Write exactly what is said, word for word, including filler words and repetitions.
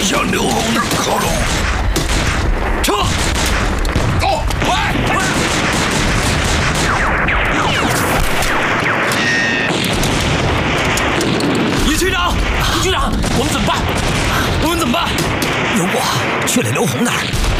向刘红那儿靠拢。撤！走，快！快！ 李区长，李区长，我们怎么办？我们怎么办？ 如果去了刘红那儿，